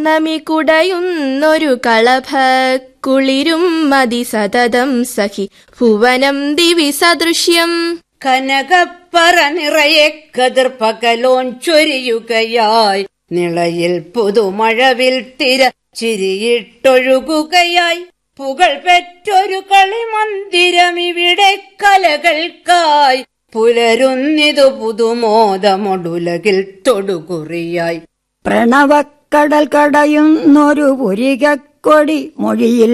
പൗർണമി കുടയുന്നൊരു കളഭ കുളിരും മതി സതതം സഖി ഭുവനം ദിവി സദൃശ്യം. കനകപ്പറ നിറയെ കതിർ പകലോൻ ചൊരിയുകയായി, നിളയിൽ പുതുമഴവിൽ തിര ചിരിയിട്ടൊഴുകുകയായി. പുകൾ പെറ്റൊരു കളിമന്ദിരമിവിടെ കലകൾക്കായി, പുലരുന്നിതു പുതുമോദമൊടുലകിൽ തൊടുകുറിയായി. പ്രണവക്കടൽ കടയുന്നൊരു പുരികക്കൊടി മൊഴിയിൽ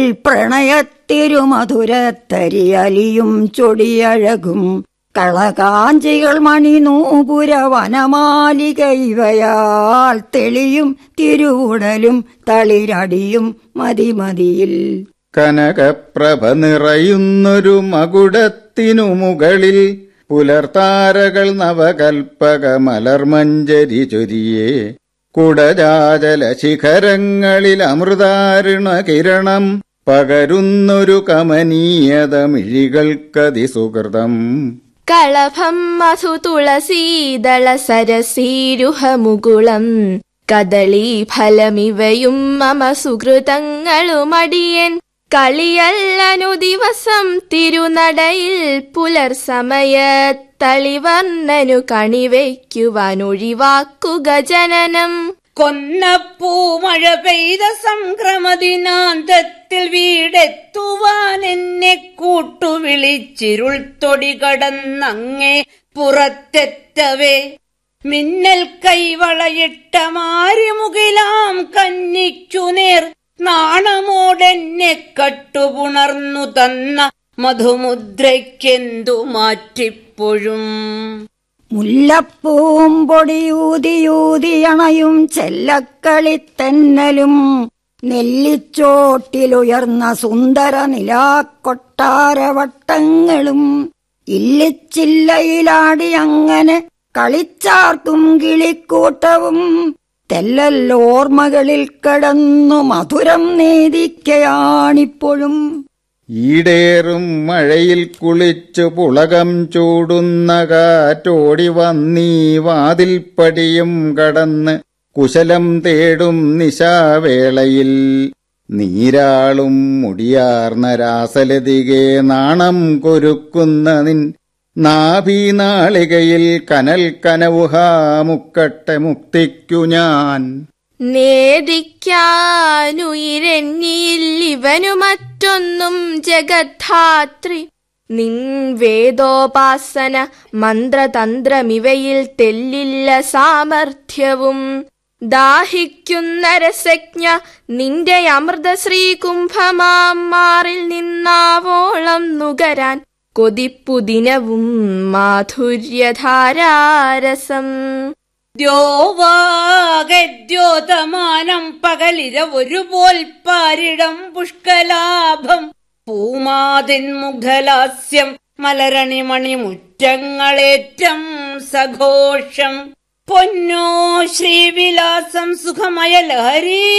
പ്രണയത്തിരുമധുരത്തരിയലിയും ചൊടിയഴകും. കളകാഞ്ചികൾ മണിനൂപുര വനമാലിക ഇവയാൽ തെളിയും തിരുവുടലും തളിരടിയും മതിമതിയിൽ. കനകപ്രഭ നിറയുന്നൊരു മകുടത്തിനു മുകളിൽ പുലർത്താരകൾ നവകൽപ്പക മലർമഞ്ചരി ചൊരിയേ. കുടജാജല ശിഖരങ്ങളിൽ അമൃതാരുണ കിരണം പകരുന്നൊരു കമനീയത മിഴികൾക്കതിസുകൃതം. കളഭം മധു തുളസീദള സരസീരുഹമുകുളം കദളീ ഫലമിവയും മമ സുഹൃതങ്ങളുമടിയൻ. കളിയല്ലനു ദിവസം തിരുനടയിൽ പുലർസമയത്തളിവർണ്ണനു കണിവയ്ക്കുവാനൊഴിവാക്കുക ജനനം. കൊന്നപ്പൂമഴ പെയ്ത സംക്രമദിനാന്തത്തിൽ വീടെത്തുവാൻ എന്നെ കൂട്ടുവിളിച്ചിരുൾ തൊടി കടന്നങ്ങേ പുറത്തെത്തവേ. മിന്നൽ കൈവളയിട്ട മാരിമുകിലാം കന്നിക്കുനേർ നാണമോടെന്നെ കട്ടുപുണർന്നു തന്ന മധുമുദ്രയ്ക്കെന്തു മാറ്റിപ്പോഴും. മുല്ലപ്പൂം പൊടിയൂതിയൂതിയണയും ചെല്ലക്കളിത്തെന്നലും നെല്ലിച്ചോട്ടിലുയർന്ന സുന്ദര നിലാക്കൊട്ടാരവട്ടങ്ങളും ഇല്ലിച്ചില്ലയിലാടി അങ്ങനെ കളിച്ചാർത്തും കിളിക്കൂട്ടവും തെല്ലല്ലോർമ്മകളിൽ കടന്നു മധുരം നേദിക്കയാണിപ്പോഴും. ഈടേറും മഴയിൽ കുളിച്ചു പുളകം ചൂടുന്ന കാറ്റോടി വന്നീ വാതിൽപ്പടിയും കടന്ന് കുശലം തേടും നിശാവേളയിൽ. നീരാളും മുടിയാർന്ന രാസലതികെ നാണം കൊരുക്കുന്ന നിൻ നാഭീനാളികയിൽ കനൽ കനവുഹാ മുക്കട്ടെ മുക്തിക്കു ഞാൻ. നേദിക്കാനുയിരെന്നിയില്ലിവനു മറ്റൊന്നും ജഗദ്ധാത്രി. നിൻ വേദോപാസന മന്ത്രതന്ത്രമിവയിൽ തെല്ലില്ല സാമർഥ്യവും. ദാഹിക്കുന്ന രസജ്ഞ നിന്റെ അമൃതശ്രീ കുംഭമാം മാറിൽ നിന്നാവോളം നുകരാൻ കൊതിപ്പുദിനവും മാധുര്യധാരാരസം. ദ്യോവാഗദ്യോതമാനം പകലിര ഒരുപോൽ പാരിടം പുഷ്കലാഭം. പൂമാതിൻ മുഖലാസ്യം മലരണിമണി മുറ്റങ്ങളേറ്റം സഘോഷം. പൊന്നോ ശ്രീവിലാസം സുഖമയ ലഹരീ